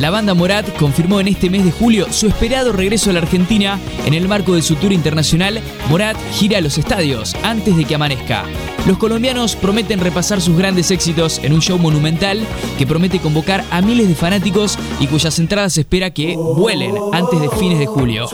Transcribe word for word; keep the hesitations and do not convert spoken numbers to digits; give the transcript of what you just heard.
La banda Morat confirmó en este mes de julio su esperado regreso a la Argentina. En el marco de su tour internacional, Morat gira a los estadios antes de que amanezca. Los colombianos prometen repasar sus grandes éxitos en un show monumental que promete convocar a miles de fanáticos y cuyas entradas se espera que vuelen antes de fines de julio.